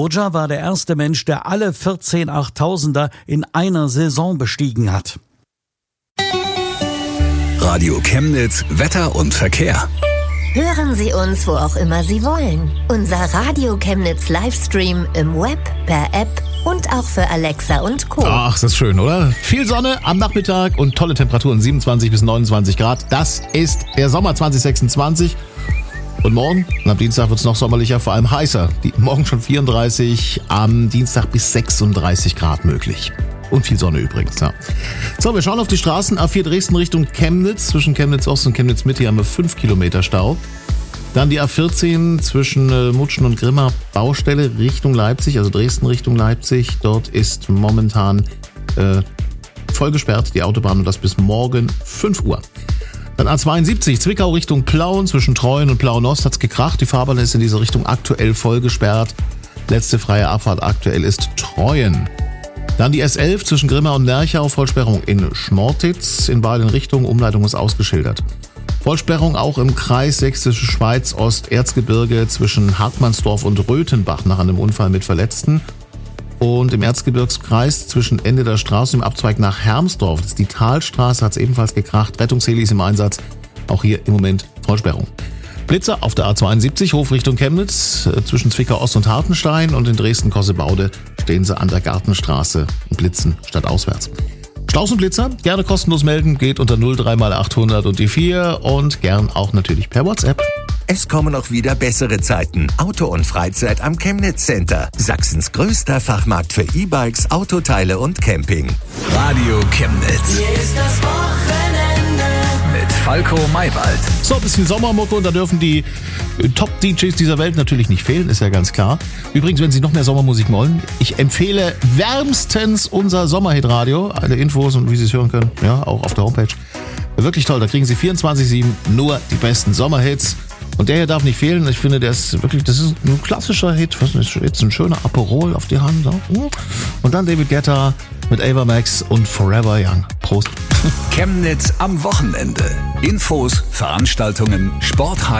Roger war der erste Mensch, der alle 14 8000er in einer Saison bestiegen hat. Radio Chemnitz, Wetter und Verkehr. Hören Sie uns, wo auch immer Sie wollen. Unser Radio Chemnitz Livestream im Web, per App und auch für Alexa und Co. Ach, ist das schön, oder? Viel Sonne am Nachmittag und tolle Temperaturen, 27 bis 29 Grad. Das ist der Sommer 2026. Und morgen, am Dienstag wird es noch sommerlicher, vor allem heißer. Morgen schon 34, am Dienstag bis 36 Grad möglich. Und viel Sonne übrigens, ja. So, wir schauen auf die Straßen. A4 Dresden Richtung Chemnitz. Zwischen Chemnitz Ost und Chemnitz Mitte haben wir 5 Kilometer Stau. Dann die A14 zwischen Mutschen und Grimma Baustelle Richtung Leipzig, also Dresden Richtung Leipzig. Dort ist momentan voll gesperrt die Autobahn und das bis morgen 5 Uhr. Dann A72 Zwickau Richtung Plauen. Zwischen Treuen und Plauen-Ost hat's gekracht. Die Fahrbahn ist in diese Richtung aktuell voll gesperrt. Letzte freie Abfahrt aktuell ist Treuen. Dann die S11 zwischen Grimma und Lerchau, Vollsperrung in Schmortitz, in beiden Richtungen, Umleitung ist ausgeschildert. Vollsperrung auch im Kreis Sächsische Schweiz, Osterzgebirge zwischen Hartmannsdorf und Röthenbach nach einem Unfall mit Verletzten. Und im Erzgebirgskreis zwischen Ende der Straße im Abzweig nach Hermsdorf, das ist die Talstraße, hat es ebenfalls gekracht. Rettungshelis im Einsatz, auch hier im Moment Vollsperrung. Blitzer auf der A72, Hof Richtung Chemnitz, zwischen Zwickau Ost und Hartenstein und in Dresden-Kossebaude stehen sie an der Gartenstraße und blitzen statt auswärts. Staus und Blitzer, gerne kostenlos melden, geht unter 03 mal 800 und die 4 und gern auch natürlich per WhatsApp. Es kommen auch wieder bessere Zeiten. Auto und Freizeit am Chemnitz Center. Sachsens größter Fachmarkt für E-Bikes, Autoteile und Camping. Radio Chemnitz. Hier ist das Wochenende. Mit Falco Maywald. So, ein bisschen Sommermucke und da dürfen die Top-DJs dieser Welt natürlich nicht fehlen, ist ja ganz klar. Übrigens, wenn Sie noch mehr Sommermusik wollen, ich empfehle wärmstens unser Sommerhit-Radio. Alle Infos und wie Sie es hören können, ja, auch auf der Homepage. Wirklich toll, da kriegen Sie 24/7 nur die besten Sommerhits. Und der hier darf nicht fehlen. Ich finde, das ist ein klassischer Hit. Was ist jetzt ein schöner Aperol auf die Hand. So. Und dann David Guetta mit Ava Max und Forever Young. Prost. Chemnitz am Wochenende. Infos, Veranstaltungen, Sporthighlights.